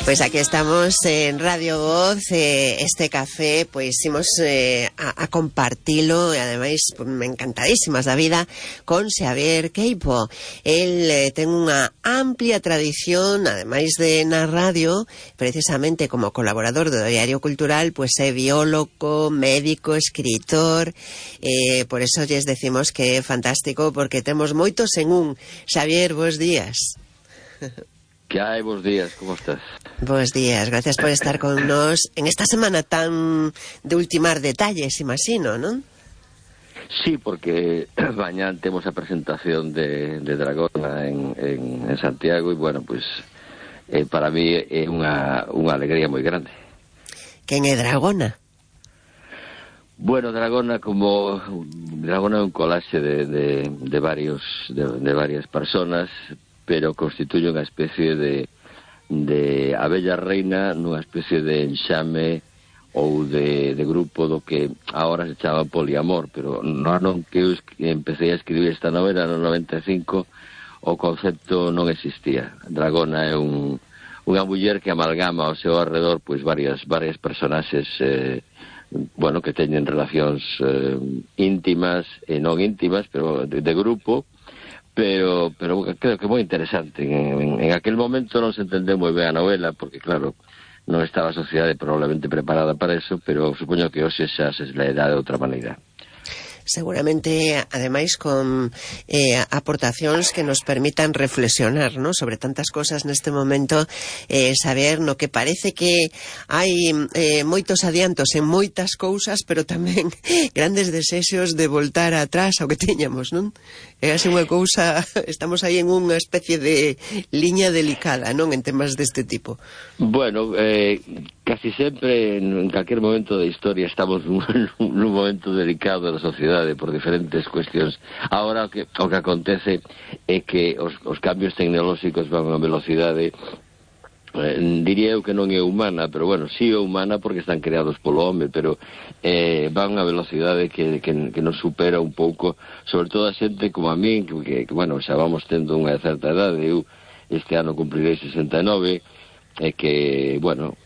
Pois aquí estamos en Radio Voz, este café, pois imos a compartilo, e ademais encantadísimas da vida con Xavier Queipo. El ten unha amplia tradición, ademais de na radio, precisamente como colaborador do Diario Cultural, pois é biólogo, médico, escritor, por eso lles decimos que é fantástico, porque temos moitos en un. Xavier, bos días. Que hai, bos días, como estás? Bos días, gracias por estar con nos en esta semana tan de ultimar detalles, imagino, non? Sí, porque mañán temos a presentación de Dragona en Santiago e, bueno, pues para mí é unha alegría moi grande. Quen é Dragona? Bueno, Dragona é un colaxe de varias personas, pero constituye unha especie de abella reina nunha especie de enxame ou de grupo do que agora se chama poliamor, pero no ano que eu empecé a escribir esta novela no 95 o concepto non existía. Dragona é unha muller que amalgama ao seu arredor pois varias personaxes que teñen relacións íntimas e non íntimas, pero de grupo. Pero creo que moi interesante. En aquel momento non se entendeu moi ben a novela, porque claro, non estaba a sociedade probablemente preparada para eso, pero supoño que hoxe xa se le dá de outra maneira. Seguramente, ademais, con aportacións que nos permitan reflexionar, ¿no?, sobre tantas cosas neste momento, saber no que parece que hai moitos adiantos en moitas cousas, pero tamén grandes desexos de voltar atrás ao que teñamos, non? É así unha cousa, estamos aí en unha especie de liña delicada, non?, en temas deste tipo. Bueno, casi sempre, en calquer momento da historia, estamos nun momento delicado da sociedade por diferentes cuestións. Ahora o que acontece é que os cambios tecnolóxicos van a velocidade, diría eu que non é humana, pero bueno, sí é humana porque están creados polo home, pero van a velocidade que nos supera un pouco, sobre todo a xente como a min, que bueno, xa vamos tendo unha certa edade. Eu este ano cumprirei 69, que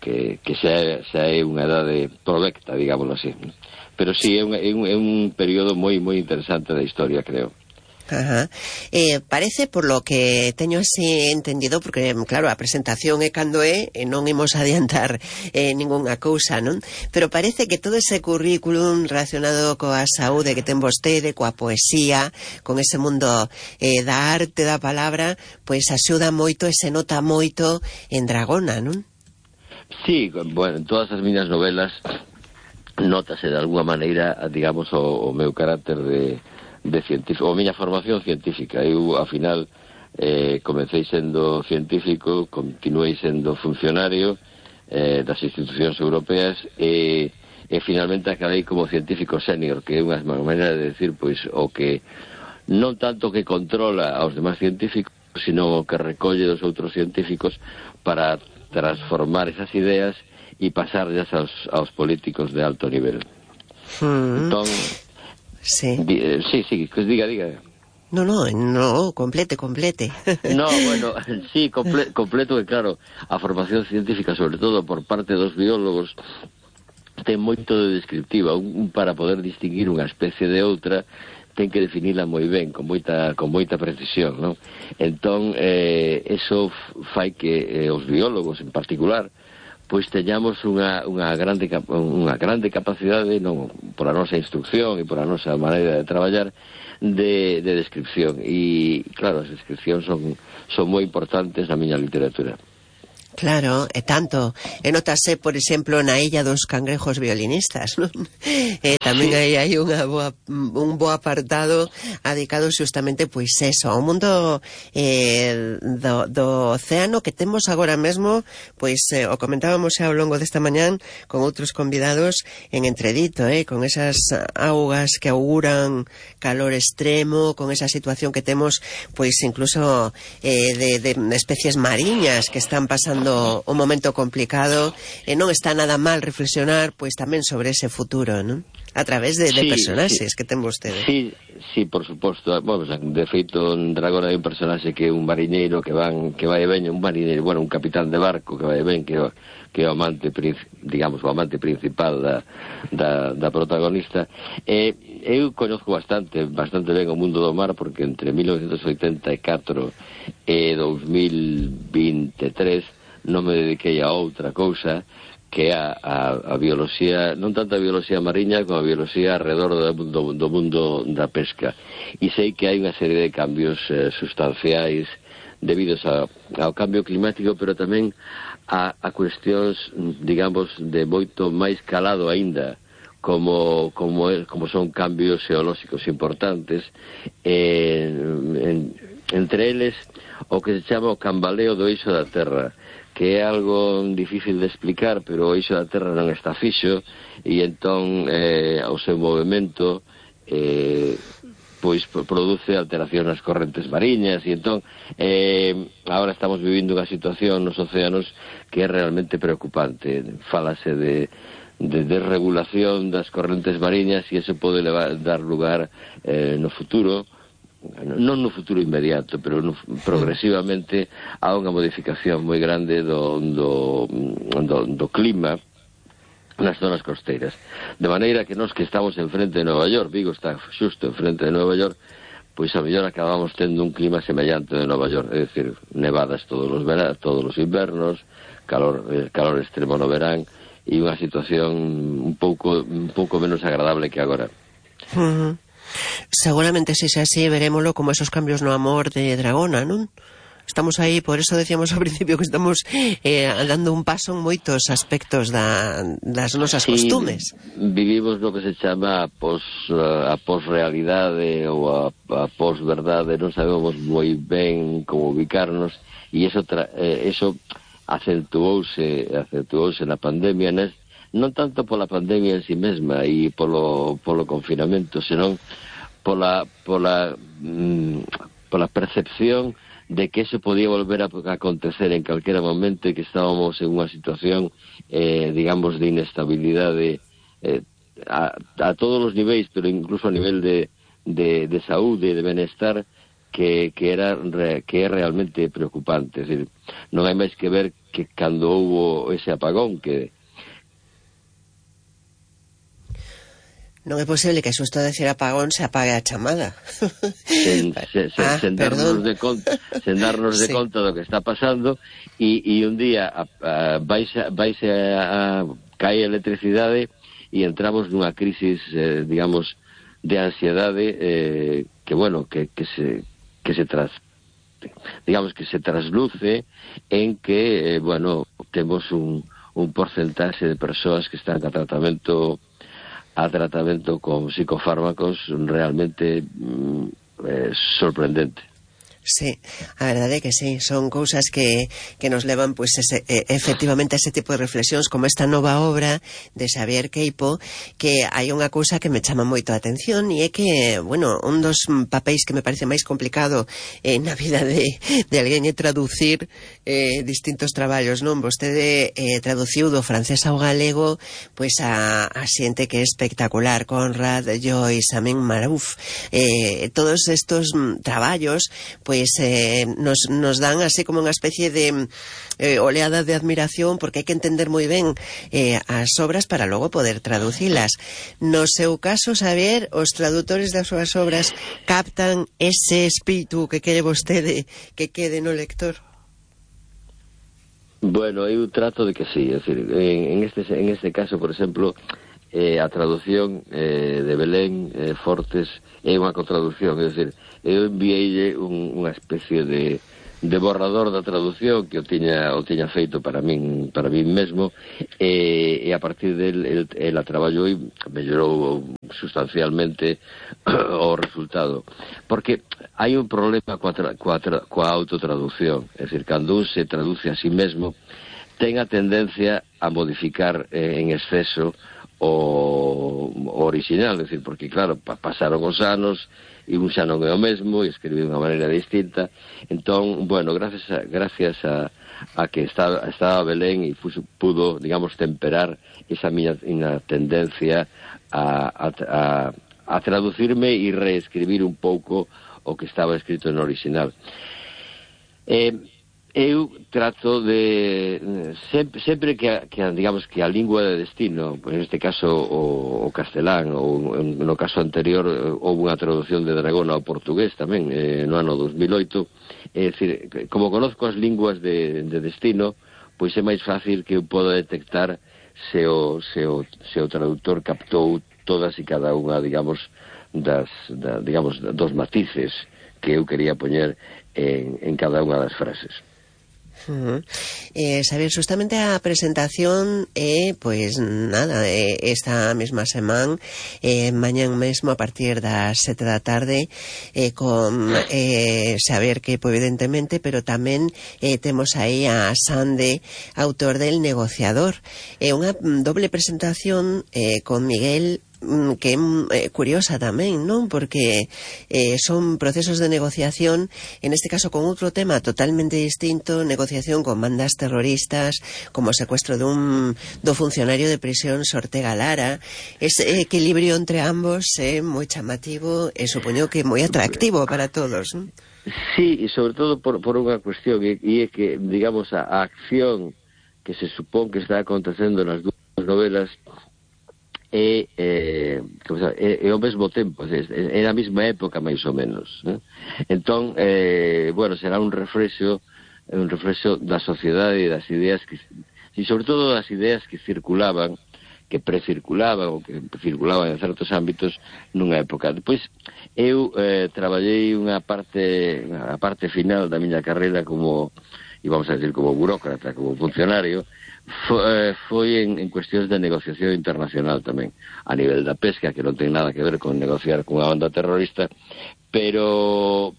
xa é unha edade provecta, digámoslo así. Pero sí, é un período moi interesante da historia, creo. Ajá. Parece, por lo que teño así entendido, porque claro, a presentación é cando é, e non imos adiantar ningunha cousa, non? Pero parece que todo ese currículum relacionado coa saúde que ten vostede, coa poesía, con ese mundo da arte, da palabra, pois axuda moito e se nota moito en Dragona, non? Sí, bueno, en todas as miñas novelas nótase de alguma maneira, digamos, o meu carácter de científico, ou a miña formación científica. Eu, ao final, comecei sendo científico, continuei sendo funcionario das institucións europeas e finalmente acabei como científico senior, que é unha maneira de decir, pois, o que non tanto que controla aos demás científicos, sino o que recolle dos outros científicos para transformar esas ideas e pasarlas aos políticos de alto nivel. Entón, sí, diga. No, complete. No, bueno, sí, completo, que claro, a formación científica, sobre todo por parte dos biólogos, ten moito de descriptiva. Un para poder distinguir unha especie de outra ten que definila moi ben, con moita precisión, non? Entón, eso fai que os biólogos en particular pois teñamos unha grande capacidade, non, por a nosa instrucción e por a nosa maneira de traballar, de descripción. E claro, as descripcións son moi importantes na miña literatura. Claro, e tanto, notase, por exemplo, na Illa dos Cangrejos Violinistas, non? Tamén hai un bo apartado dedicado xustamente, pois eso, ao mundo do océano que temos agora mesmo, pois o comentábamos xa ao longo desta mañán con outros convidados en Entredito, con esas augas que auguran calor extremo, con esa situación que temos, pois incluso de especies mariñas que están pasando pasando un momento complicado, non está nada mal reflexionar pois tamén sobre ese futuro, non? A través de personaxes que ten vostede. Sí, por suposto. Bueno, de feito, en Dragón hai un personaxe que é un mariñeiro que vai e veña, un mariñeiro, bueno, un capitán de barco que vai e ven, que é o amante, digamos, o amante principal da protagonista. Eu conozco bastante ben o mundo do mar, porque entre 1984 e 2023 non me dediquei a outra cousa que é a bioloxía, non tanto a bioloxía mariña como a bioloxía alrededor do mundo da pesca. E sei que hai unha serie de cambios sustanciais debidos ao cambio climático, pero tamén a cuestións, digamos, de moito máis calado aínda, como son cambios xeolóxicos importantes, entre eles o que se chama o cambaleo do eixo da Terra, que é algo difícil de explicar, pero o eixo da Terra non está fixo, e entón o seu movimento pois produce alteración nas correntes mariñas, e entón agora estamos vivindo unha situación nos océanos que é realmente preocupante. Fálase de desregulación das correntes mariñas, e iso pode dar lugar no futuro, non no futuro inmediato, pero progresivamente a unha modificación moi grande do clima nas zonas costeiras. De maneira que nós que estamos enfrente de Nova York, Vigo está xusto enfrente de Nova York, pois a mellor acabamos tendo un clima semellante de Nova York, é dicir, nevadas todos os invernos, calor extremo no verán, e unha situación un pouco menos agradable que agora. Seguramente se xa así verémoslo como esos cambios no amor de Dragona, non? Estamos aí, por eso decíamos ao principio que estamos dando un paso en moitos aspectos das nosas costumes. Vivimos no que se chama a posrealidade ou a posverdade, non sabemos moi ben como ubicarnos, e eso acentuouse na pandemia, non tanto pola pandemia en si mesma e polo confinamento, senón pola percepción de que eso podía volver a acontecer en calquera momento, e que estábamos en unha situación, digamos, de inestabilidade a todos os niveis, pero incluso a nivel de saúde e de benestar, que é realmente preocupante. Es decir, non hai máis que ver que cando houbo ese apagón, que non é posible que xusto a decir apagón se apague a chamada. Sen darnos de conta do que está pasando, e un día vaise a caer a electricidade e entramos nunha crisis, digamos, de ansiedade, que se trasluce en que, temos un porcentaxe de persoas que están a tratamento con psicofármacos realmente sorprendente. Sí, a verdade é que sí, son cousas que nos levan pois efectivamente a ese tipo de reflexións, como esta nova obra de Xavier Queipo, que hai unha cousa que me chama moito a atención, e é que, un dos papéis que me parece máis complicado na vida de alguén é traducir distintos traballos, non? Vostede traduciu do francés ao galego pois a xente que é espectacular, Conrad, Joyce, Amin Marouf, todos estos traballos pois nos dan así como unha especie de oleada de admiración, porque hai que entender moi ben as obras para logo poder traducilas. No seu caso, Xavier, os tradutores das súas obras captan ese espírito que quere vostede que quede no lector? Bueno, eu trato de que sí, é dicir, en este caso, por exemplo, a traducción de Belén Fortes é unha contraducción, é dicir, eu enviei unha especie de borrador da traducción que o tiña feito para min mesmo, e a partir del ela traballou e mellorou sustancialmente o resultado, porque hai un problema coa autotraducción, é dicir, cando un se traduce a sí mesmo ten a tendencia a modificar en exceso o original, é dicir, porque claro, pasaron os anos e un xa non é o mesmo, e escribe de unha maneira distinta. Entón, gracias a que estaba Belén e pudo, digamos, temperar esa miña tendencia a traducirme e reescribir un pouco o que estaba escrito no original. Eu trato de sempre que digamos que a lingua de destino, en este caso o castelán, ou no caso anterior houve unha traducción de Dragón ao portugués tamén no ano 2008. É dicir, como conozco as linguas de destino, pois é máis fácil que eu poda detectar se o traductor captou todas e cada unha, digamos, dos matices que eu quería poñer en cada unha das frases. Saber, justamente a presentación pois nada, esta mesma semana, mañán mesmo a partir das 7 da tarde, con Saber que evidentemente, pero tamén temos aí a Sande, autor del Negociador, unha doble presentación con Miguel, que é curiosa tamén, non? Porque son procesos de negociación, en este caso con outro tema totalmente distinto, negociación con bandas terroristas, como o secuestro do funcionario de prisión Ortega Lara. Ese equilibrio entre ambos é moi chamativo e supoño que moi atractivo para todos, non? Sí, e sobre todo por unha cuestión, e é que, digamos, a acción que se supón que está acontecendo nas dúas novelas é ao mesmo tempo, é na mesma época máis ou menos, né? Entón, bueno, será un reflexo da sociedade e das ideas e sobre todo das ideas que circulaban, que precirculaban ou que circulaban en certos ámbitos nunha época. Depois eu traballei a parte final da miña carreira como, e vamos a decir, como burócrata, como funcionario. Foi en cuestións de negociación internacional tamén, a nivel da pesca, que non ten nada que ver con negociar con unha banda terrorista, pero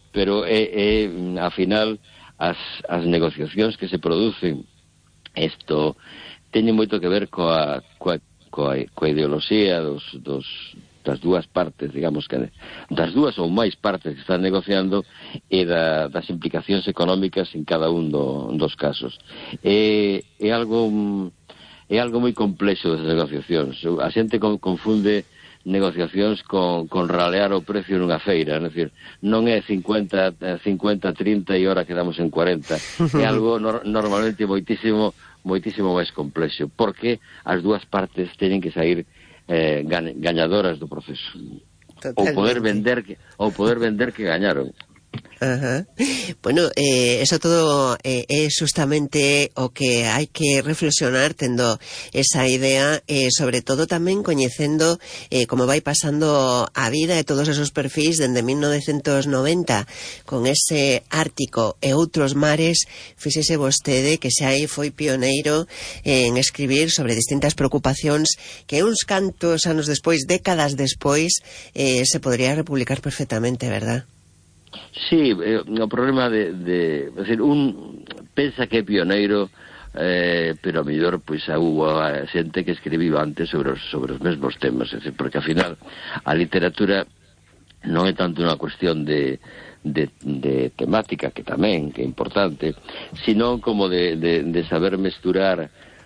ao final as negociacións que se producen, isto teñen moito que ver coa ideoloxía das dúas partes, digamos, que das dúas ou máis partes que están negociando, e das implicacións económicas en cada un dos casos. É algo moi complexo das negociacións. A xente confunde negociacións con ralear o precio nunha feira, é dicir, non é 50-30 e ahora quedamos en 40. É algo normalmente moitísimo máis complexo, porque as dúas partes teñen que sair gañadoras do proceso. Totalmente. Ou poder vender que gañaron. Ajá. Bueno, eso todo é justamente o que hai que reflexionar, tendo esa idea, sobre todo tamén coñecendo como vai pasando a vida e todos esos perfis dende 1990 con ese Ártico e outros mares. Fíxese vostede que xa aí foi pioneiro en escribir sobre distintas preocupacións que uns cantos anos despois, décadas despois, se podría republicar perfectamente, verdad? Sí, o problema de decir, un pensa que é pioneiro, pero a mellor pois hubo xente que escribiu antes sobre os mesmos temas, decir, porque ao final a literatura non é tanto unha cuestión de temática, que tamén, que é importante, sino como de saber mesturar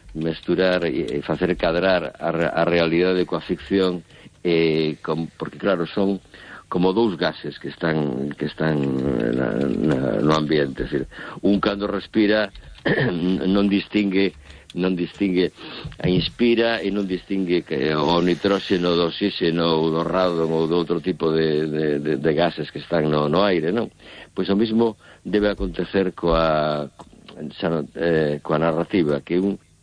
e facer cadrar a realidade coa ficción, porque claro, son como dous gases que están no ambiente, é dicir, un cando respira non distingue, inspira e non distingue que o nitróxeno do oxígeno ou do radon ou do outro tipo de gases que están no aire, non? Pois o mismo debe acontecer coa narrativa, que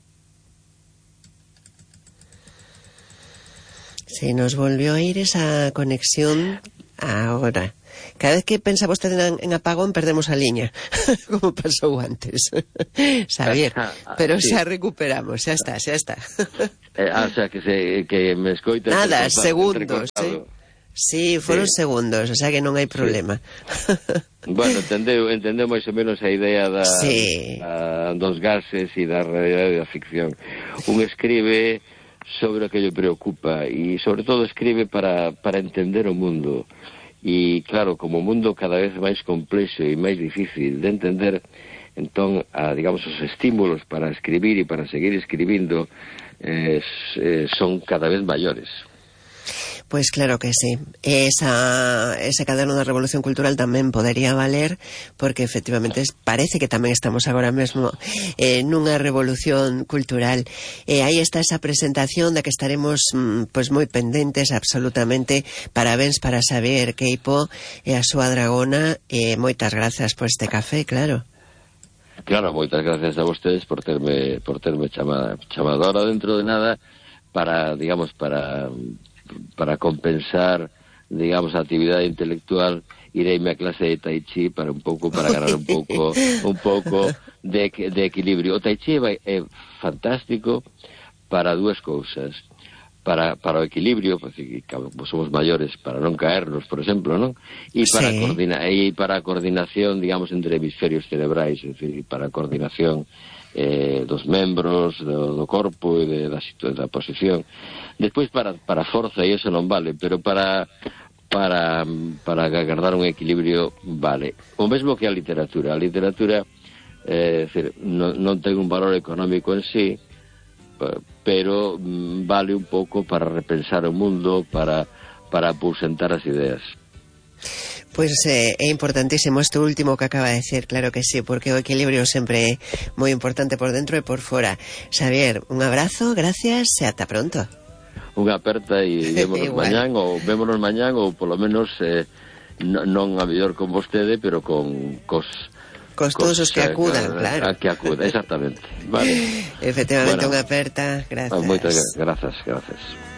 Se nos volvió a ir esa conexión ahora. Cada vez que pensa vostede en apagón, perdemos a liña, como pasou antes. Xavier, pero sí, xa recuperamos, xa está. O sea, que me escoitas... Nada, segundos, Sí, foron segundos, o sea que non hai problema. Bueno, entendeu máis ou menos a idea dos gases e da realidade da ficción. Un escribe sobre o que lle preocupa e sobre todo escribe para entender o mundo, e claro, como o mundo cada vez máis complexo e máis difícil de entender, entón, digamos, os estímulos para escribir e para seguir escribindo son cada vez maiores. Pues claro que sí. Ese caderno da Revolución Cultural tamén podería valer, porque efectivamente parece que tamén estamos agora mesmo nunha revolución cultural. Aí está esa presentación da que estaremos pues moi pendentes absolutamente. Parabéns para Xavier Queipo e a súa dragona, moitas grazas por este café, claro. Claro, moitas gracias a vostedes por terme chamado ahora dentro de nada para, digamos, para compensar, digamos, a actividade intelectual. Ireime a clase de Tai Chi para ganar un pouco de equilibrio. O Tai Chi é fantástico para dúas cousas. Para o equilibrio, porque somos maiores, para non caernos, por exemplo, non? E para a coordinación, digamos, entre hemisferios cerebrais, é dicir, para a coordinación dos membros, do corpo e da posición. Despois para a forza, e iso non vale, pero para agardar un equilibrio vale. O mesmo que a literatura. A literatura non ten un valor económico en sí, pero vale un pouco para repensar o mundo, para aposentar as ideas. Pois é importantísimo isto último que acaba de decir, claro que sí, porque o equilibrio sempre é moi importante por dentro e por fora. Xavier, un abrazo, gracias e ata pronto. Unha aperta e vémonos mañán ou polo menos non a mellor con vostede, pero con todos os que acudan, claro. Que acudan, exactamente. Vale. Efectivamente, unha aperta, gracias. Moitas grazas.